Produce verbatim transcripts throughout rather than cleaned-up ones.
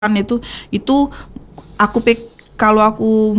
kan itu itu aku pik kalau aku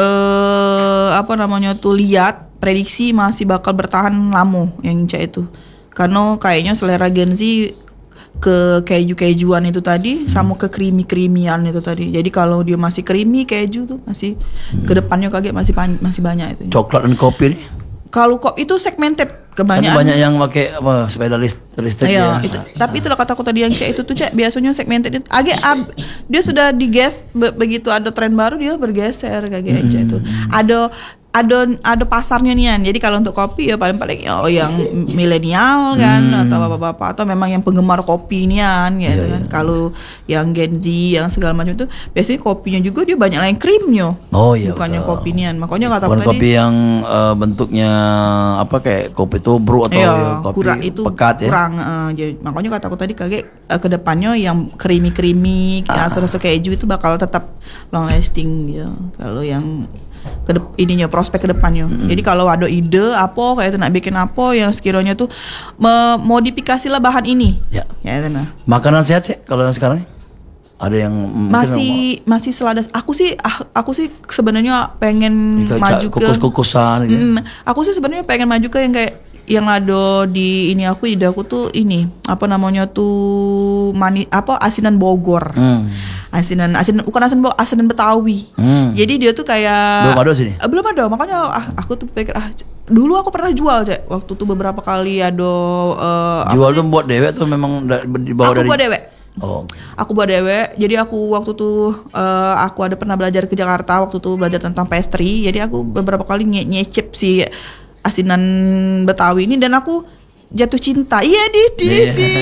eh apa namanya tuh lihat prediksi masih bakal bertahan lama yang Ica itu, karena kayaknya selera Gen Z ke keju-kejuan itu tadi hmm. sama ke creamy-creamyan itu tadi. Jadi kalau dia masih creamy keju tuh masih hmm. kedepannya kaget masih masih banyak itu. Coklat dan kopi nih? Kalau kopi itu segmented kebanyakan. Kan banyak yang pakai apa sepeda listrik iya, ya. Itu, tapi itulah kataku tadi yang kayak itu tuh cek biasanya segmented. Agak ab, dia sudah diges be, begitu ada tren baru dia bergeser kayak hmm. itu. Ada ada ada pasarnya nian. Jadi kalau untuk kopi ya paling-paling oh yang milenial kan hmm. atau bapak-bapak atau memang yang penggemar kopi nian gitu yeah, kan. Yeah. Kalau yang Gen Z yang segala macam itu biasanya kopinya juga dia banyak yang krimnya. Oh iya. Bukannya betul. Kopi nian. Makanya kata bukan tadi kopi yang uh, bentuknya apa kayak kopi tubruk atau iya, ya, kopi kurang itu pekat kurang, ya. Uh, jadi, makanya kataku tadi kaget uh, kedepannya yang creamy-creamy, ah. rasa-rasa keju itu bakal tetap long lasting ya. Kalau yang kedep ininya prospek kedepannya. Mm-hmm. Jadi kalau ada ide apa kayak itu nak bikin apa yang sekiranya tuh modifikasilah bahan ini. Ya. Ya itu nah. Makanan sehat sih kalau sekarang ada yang masih masih selada. Aku sih aku sih sebenarnya pengen Ika, maju ke kukus-kukusan gitu. Mm, aku sih sebenarnya pengen maju ke yang kayak yang ada di ini aku ide aku tuh ini apa namanya tuh mani apa asinan Bogor. Hmm. Asinan asinan bukan asinan Bogor, asinan Betawi. Hmm. Jadi dia tuh kayak belum ada sini. Uh, belum ada, makanya ah, aku tuh pikir ah dulu aku pernah jual cek waktu tuh beberapa kali ada uh, jual tuh buat dewek tuh memang dibawa aku dari buat dewek. Oh. Aku buat dewek. Jadi aku waktu tuh uh, aku ada pernah belajar ke Jakarta waktu tuh belajar tentang pastry. Jadi aku beberapa kali nye- nyecip si asinan Betawi ini dan aku jatuh cinta. Iya di di yeah. di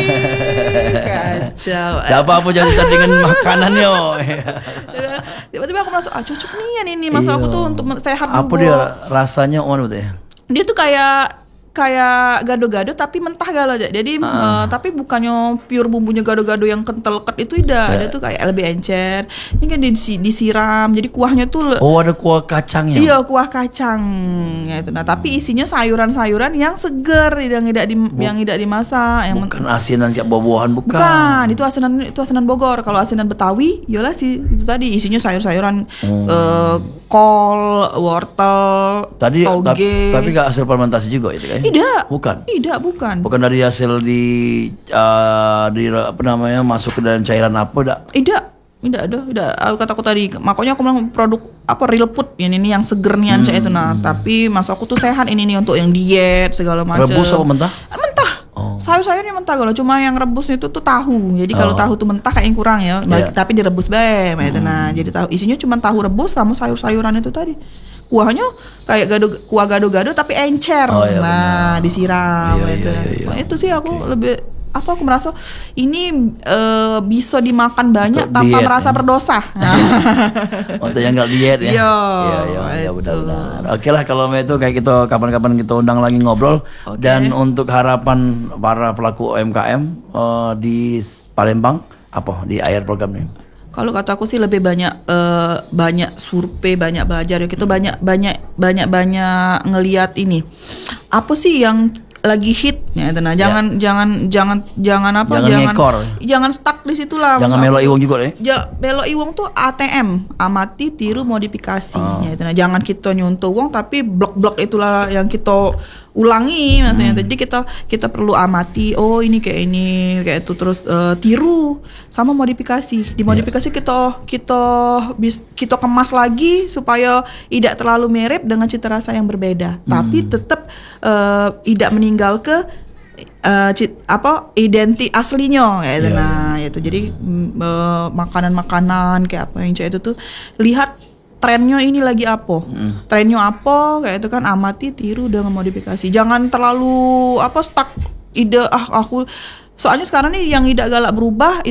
kacau. Gak apa-apa jatuh cinta dengan makanan yo. Tiba-tiba aku merasa ah cocok nih ini masuk aku tuh untuk sehat apa juga. Dia rasanya on betul ya? Dia tuh kayak kayak gado-gado tapi mentah gala aja. Jadi uh. uh, tapi bukannya pure bumbunya gado-gado yang kental-ket itu tidak. Yeah. Ada tuh kayak lebih encer. Ini kan disi, disiram. Jadi kuahnya tuh oh ada kuah kacangnya. Iya, kuah kacang ya itu. Nah, tapi isinya sayuran-sayuran yang seger yang tidak di Buk, yang tidak dimasak, yang bukan asinan kayak buah-buahan bukan. Bukan, itu asinan itu asinan Bogor. Kalau asinan Betawi, iyalah sih itu tadi isinya sayur-sayuran hmm. uh, kol, wortel, tadi toge. Tapi, tapi gak hasil fermentasi juga itu kan? Tidak. Bukan. Tidak, bukan. Bukan dari hasil di uh, di apa namanya masuk ke dalam cairan apa enggak? Tidak. Tidak ada, tidak. Kataku tadi, makanya aku bilang produk apa real food ini nih yang seger nih hmm. itu nah, tapi masuk aku tuh sehat ini nih untuk yang diet segala macam. Rebus apa mentah? Mentah. Oh. Sayur-sayurnya mentah kalau cuma yang rebus itu tuh tahu. Jadi kalau oh. tahu tuh mentah kayak yang kurang ya. Yeah. Tapi direbus bae, hmm. itu nah. Jadi tahu isinya cuma tahu rebus sama sayur-sayuran itu tadi. Kuahnya kayak gado kuah gado-gado tapi encer. Oh, iya, nah, bener. Disiram iya, itu. Iya, iya, iya. Nah, itu sih aku okay. lebih apa aku merasa ini uh, bisa dimakan banyak untuk tanpa diet, merasa ya? Berdosa. Untuk yang nggak diet ya. Iya, iya, iya benar-benar. Oke lah kalau itu kayak kita kapan-kapan kita undang lagi ngobrol. Okay. Dan untuk harapan para pelaku U M K M uh, di Palembang apa di akhir program ini? Kalau kataku sih lebih banyak uh, banyak survei, banyak belajar ya. Kita hmm. banyak banyak banyak banyak ngelihat ini. Apa sih yang lagi hit ya nah, jangan ya. jangan jangan jangan apa jangan jangan ngekor. Jangan stuck di situ lah. Jangan melo iwong juga deh. Ya, melo iwong tuh A T M, amati tiru modifikasi oh. ya, nah, jangan kita nyuntuh uang tapi blok-blok itulah yang kita ulangi maksudnya. Hmm. Jadi kita kita perlu amati oh ini kayak ini kayak itu terus uh, tiru sama modifikasi. Di modifikasi yeah. kita kita bis, kita kemas lagi supaya tidak terlalu mirip dengan cita rasa yang berbeda. Hmm. Tapi tetap uh, tidak meninggal ke uh, cit, apa identi aslinya kayak itu. Yeah. Nah, itu jadi uh, makanan-makanan kayak apa yang kayak itu tuh lihat trennya ini lagi apa, mm. trennya apa kayak itu kan amati tiru dengan modifikasi. Jangan terlalu apa stuck ide ah aku soalnya sekarang nih yang tidak galak berubah